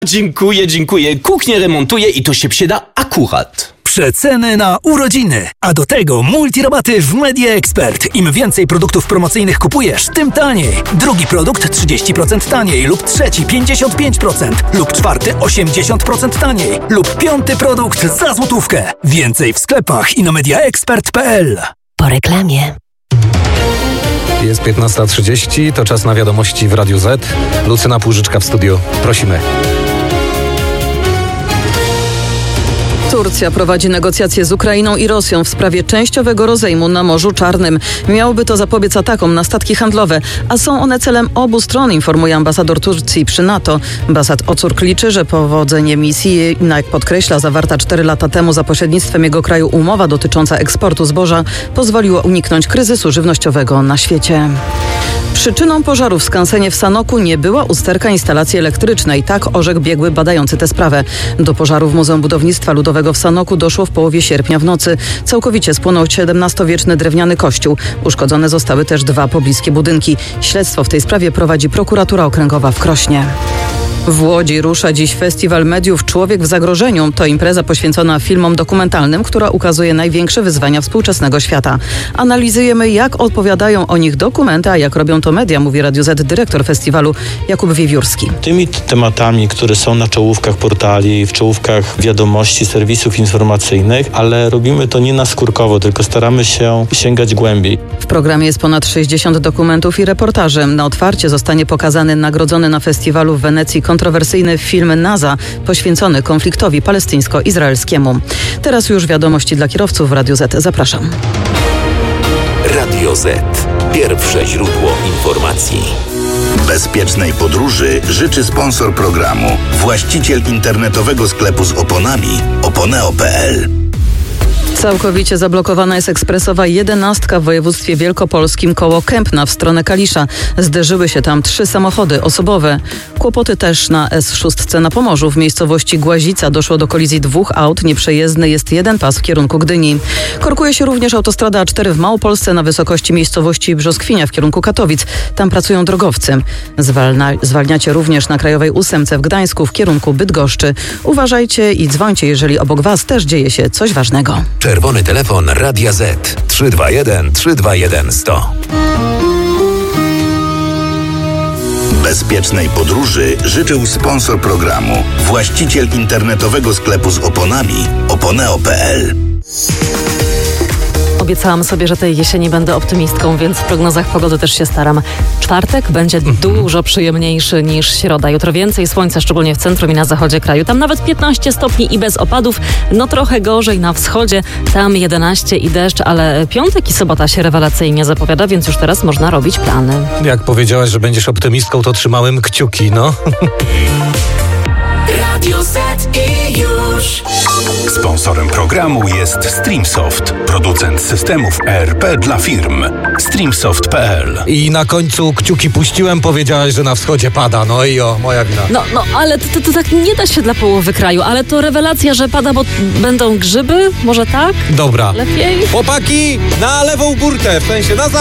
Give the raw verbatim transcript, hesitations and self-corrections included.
Dziękuję, dziękuję. Kuchnię remontuję i to się przyda akurat. Przeceny na urodziny, a do tego multirabaty w Media Expert. Im więcej produktów promocyjnych kupujesz, tym taniej. Drugi produkt trzydzieści procent taniej lub trzeci pięćdziesiąt pięć procent lub czwarty osiemdziesiąt procent taniej lub piąty produkt za złotówkę. Więcej w sklepach i na mediaexpert kropka p l. Po reklamie. Jest piętnasta trzydzieści, to czas na wiadomości w Radiu Z. Lucyna Płużyczka w studiu. Prosimy. Turcja prowadzi negocjacje z Ukrainą i Rosją w sprawie częściowego rozejmu na Morzu Czarnym. Miałoby to zapobiec atakom na statki handlowe, a są one celem obu stron, informuje ambasador Turcji przy NATO. Basat Ocurk liczy, że powodzenie misji, jak podkreśla zawarta cztery lata temu za pośrednictwem jego kraju umowa dotycząca eksportu zboża, pozwoliło uniknąć kryzysu żywnościowego na świecie. Przyczyną pożaru w skansenie w Sanoku nie była usterka instalacji elektrycznej. Tak orzekł biegły badający tę sprawę. Do pożaru w Muzeum Budownictwa Ludowego w Sanoku doszło w połowie sierpnia w nocy. Całkowicie spłonął siedemnastowieczny drewniany kościół. Uszkodzone zostały też dwa pobliskie budynki. Śledztwo w tej sprawie prowadzi prokuratura okręgowa w Krośnie. W Łodzi rusza dziś Festiwal Mediów Człowiek w zagrożeniu. To impreza poświęcona filmom dokumentalnym, która ukazuje największe wyzwania współczesnego świata. Analizujemy, jak odpowiadają o nich dokumenty, a jak robią to media, mówi Radio Z dyrektor festiwalu Jakub Wiewiórski. Tymi tematami, które są na czołówkach portali, w czołówkach wiadomości, serwisów informacyjnych, ale robimy to nie naskórkowo, tylko staramy się sięgać głębiej. W programie jest ponad sześćdziesiąt dokumentów i reportaży. Na otwarcie zostanie pokazany nagrodzony na festiwalu w Wenecji kontrowersyjny film NASA poświęcony konfliktowi palestyńsko-izraelskiemu. Teraz już wiadomości dla kierowców w Radiu Z. Zapraszam. Radio Z. Pierwsze źródło informacji. Bezpiecznej podróży życzy sponsor programu, właściciel internetowego sklepu z oponami oponeo kropka p l. Całkowicie zablokowana jest ekspresowa jedenastka w województwie wielkopolskim koło Kępna w stronę Kalisza. Zderzyły się tam trzy samochody osobowe. Kłopoty też na S sześć na Pomorzu. W miejscowości Głazica doszło do kolizji dwóch aut. Nieprzejezdny jest jeden pas w kierunku Gdyni. Korkuje się również autostrada A cztery w Małopolsce na wysokości miejscowości Brzoskwinia w kierunku Katowic. Tam pracują drogowcy. Zwalna, zwalniacie również na Krajowej ósemce w Gdańsku w kierunku Bydgoszczy. Uważajcie i dzwońcie, jeżeli obok was też dzieje się coś ważnego. Czerwony telefon Radia Z trzy dwa jeden trzy dwa jeden sto. Bezpiecznej podróży życzył sponsor programu, właściciel internetowego sklepu z oponami oponeo kropka p l. Obiecałam sobie, że tej jesieni będę optymistką, więc w prognozach pogody też się staram. Czwartek będzie mm-hmm. dużo przyjemniejszy niż środa. Jutro więcej słońca, szczególnie w centrum i na zachodzie kraju. Tam nawet piętnaście stopni i bez opadów. No trochę gorzej na wschodzie. Tam jedenaście i deszcz, ale piątek i sobota się rewelacyjnie zapowiada, więc już teraz można robić plany. Jak powiedziałaś, że będziesz optymistką, to trzymałem kciuki, no. Radio Z i już. Sponsorem programu jest Streamsoft, producent systemów E R P dla firm. streamsoft kropka p l. I na końcu kciuki puściłem, powiedziałaś, że na wschodzie pada. No i o, moja wina. No, no ale to, to, to tak nie da się dla połowy kraju, ale to rewelacja, że pada, bo będą grzyby? Może tak? Dobra. Lepiej? Chłopaki, na lewą górkę, w sensie na zachód.